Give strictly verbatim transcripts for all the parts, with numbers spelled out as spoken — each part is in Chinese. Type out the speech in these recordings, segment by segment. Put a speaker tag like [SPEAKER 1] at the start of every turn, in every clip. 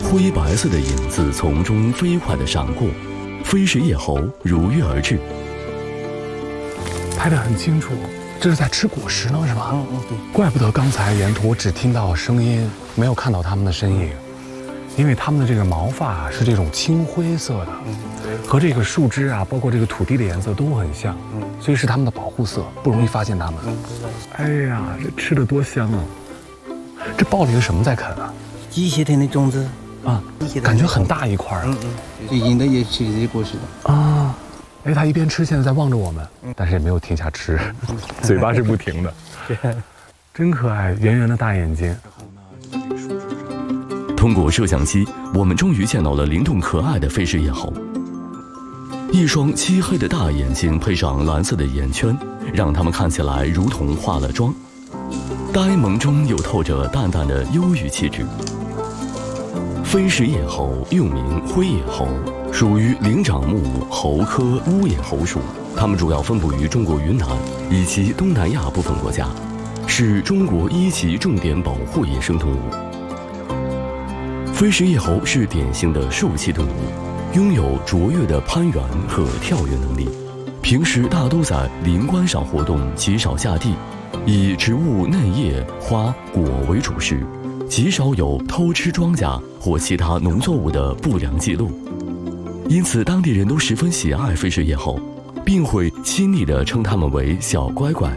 [SPEAKER 1] 灰白色的影子从中飞快地闪过，飞氏叶猴如约而至。
[SPEAKER 2] 拍得很清楚，这是在吃果实呢，是吧？
[SPEAKER 3] 嗯嗯，对。
[SPEAKER 2] 怪不得刚才沿途只听到声音，没有看到它们的身影，因为它们的这个毛发是这种青灰色的，
[SPEAKER 3] 嗯，
[SPEAKER 2] 和这个树枝啊，包括这个土地的颜色都很像，嗯，所以是它们的保护色，不容易发现它们。嗯，哎呀，这吃的多香啊！这抱的是什么在啃啊？
[SPEAKER 3] 蓟蟹田的种子
[SPEAKER 2] 啊，感觉很大一块啊。
[SPEAKER 3] 嗯嗯，最近的也吃这些果实的
[SPEAKER 2] 啊。哎，他一边吃，现在在望着我们，但是也没有停下吃，嘴巴是不停的，真可爱，圆圆的大眼睛。
[SPEAKER 1] 通过摄像机，我们终于见到了灵动可爱的飞氏叶猴。一双漆黑的大眼睛配上蓝色的眼圈，让它们看起来如同化了妆，呆萌中又透着淡淡的忧郁气质。飞氏叶猴又名灰叶猴，属于灵长目猴科乌叶猴属，它们主要分布于中国云南以及东南亚部分国家，是中国一级重点保护野生动物。飞氏叶猴是典型的树栖动物，拥有卓越的攀援和跳跃能力，平时大都在林冠上活动，极少下地，以植物嫩叶、花、果为主食，极少有偷吃庄稼或其他农作物的不良记录。因此当地人都十分喜爱飞氏叶猴，并会亲昵地称它们为小乖乖。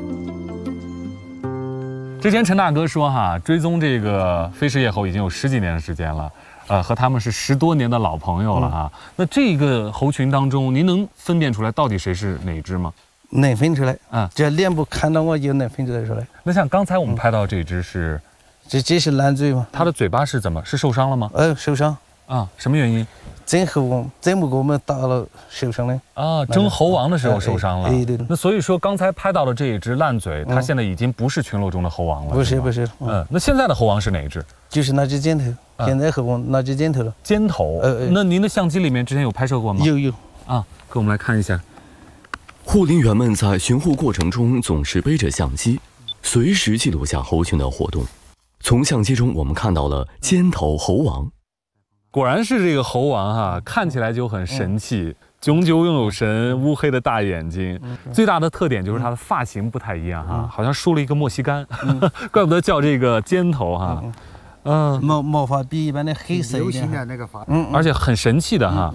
[SPEAKER 4] 之前陈大哥说哈，追踪这个飞氏叶猴已经有十几年的时间了，呃，和他们是十多年的老朋友了哈。嗯、那这个猴群当中，您能分辨出来到底谁是哪只吗？
[SPEAKER 3] 能分出来
[SPEAKER 4] 啊，
[SPEAKER 3] 只要脸部看到我就能分出来出来。
[SPEAKER 4] 那像刚才我们拍到这只是，嗯、
[SPEAKER 3] 这这是蓝嘴嘛？
[SPEAKER 4] 它的嘴巴是怎么？是受伤了吗？
[SPEAKER 3] 呃，受伤
[SPEAKER 4] 啊，什么原因？
[SPEAKER 3] 争猴王，争不过我们打了受伤了
[SPEAKER 4] 啊！争猴王的时候受伤了。
[SPEAKER 3] 哎，对。
[SPEAKER 4] 那所以说，刚才拍到的这一只烂嘴，它现在已经不是群落中的猴王了。
[SPEAKER 3] 不是不是。
[SPEAKER 4] 嗯，那现在的猴王是哪一只？
[SPEAKER 3] 就是那只尖头，现在猴王那只尖头了。
[SPEAKER 4] 尖头。呃，那您的相机里面之前有拍摄过吗？
[SPEAKER 3] 有有。
[SPEAKER 4] 啊，给我们来看一下。
[SPEAKER 1] 护林员们在巡护过程中总是背着相机，随时记录下猴群的活动。从相机中，我们看到了尖头猴王。
[SPEAKER 4] 果然是这个猴王哈、啊，看起来就很神气，炯炯有神，乌黑的大眼睛。最大的特点就是它的发型不太一样哈、啊，好像梳了一个莫西干，怪不得叫这个尖头哈、啊。嗯，
[SPEAKER 3] 毛毛发比一般的黑色一点，
[SPEAKER 5] 那个发，
[SPEAKER 4] 嗯，而且很神气的哈。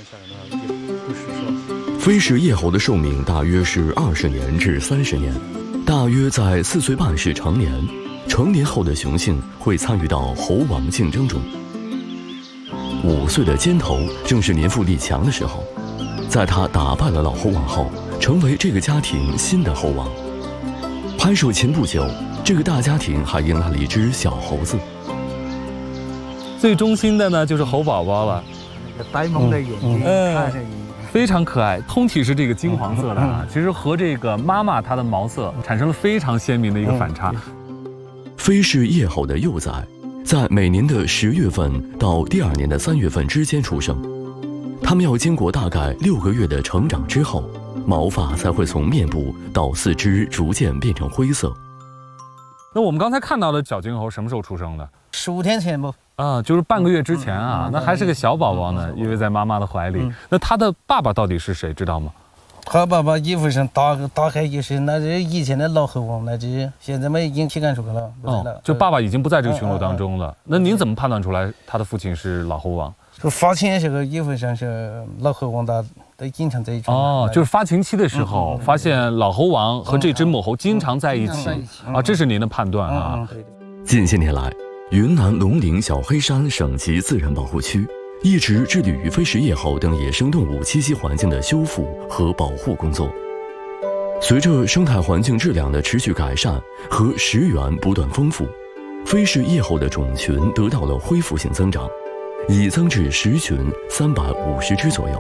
[SPEAKER 1] 飞氏叶猴的寿命大约是二十年至三十年，大约在四岁半是成年，成年后的雄性会参与到猴王竞争中。五岁的尖头正是年富力强的时候，在他打败了老猴王后，成为这个家庭新的猴王。拍摄前不久，这个大家庭还迎来了一只小猴子。
[SPEAKER 4] 最忠心的呢，就是猴宝宝了，
[SPEAKER 5] 那个呆萌的眼睛，
[SPEAKER 4] 嗯，
[SPEAKER 5] 看着你。
[SPEAKER 4] 非常可爱，通体是这个金黄色的啊，其实和这个妈妈它的毛色产生了非常鲜明的一个反差。
[SPEAKER 1] 飞氏叶猴的幼崽在每年的十月份到第二年的三月份之间出生，它们要经过大概六个月的成长之后，毛发才会从面部到四肢逐渐变成灰色。
[SPEAKER 4] 那我们刚才看到的小金猴什么时候出生的？
[SPEAKER 3] 十五天前不？
[SPEAKER 4] 啊，就是半个月之前啊，那还是个小宝宝呢，因为在妈妈的怀里。那他的爸爸到底是谁，知道吗？
[SPEAKER 3] 他爸爸衣服上打打开就是那是以前的老猴王，那只现在没已经去干出来了。
[SPEAKER 4] 哦，就爸爸已经不在这个群落当中了。那您怎么判断出来他的父亲是老猴王？
[SPEAKER 3] 就发情的时候衣服上是老猴王的，都经常在一起。
[SPEAKER 4] 哦，就是发情期的时候发现老猴王和这只母猴经常在一起啊，这是您的判断啊。
[SPEAKER 1] 近些年来，云南龙陵小黑山省级自然保护区一直致力于飞氏叶猴等野生动物栖息环境的修复和保护工作。随着生态环境质量的持续改善和食源不断丰富，飞氏叶猴的种群得到了恢复性增长，已增至十群三百五十只左右。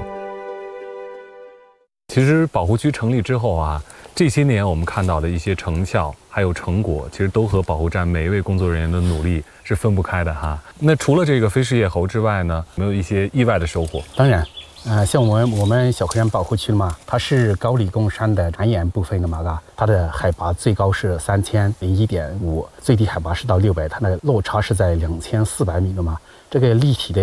[SPEAKER 4] 其实保护区成立之后啊，这些年我们看到的一些成效还有成果，其实都和保护站每一位工作人员的努力是分不开的哈。那除了这个飞氏叶猴之外呢，有没有一些意外的收获？
[SPEAKER 6] 当然，呃，像我们我们小黑山保护区嘛，它是高黎贡山的南沿部分的嘛，嘎，它的海拔最高是三千零一点五，最低海拔是到六百，它的落差是在两千四百米的嘛。这个立体的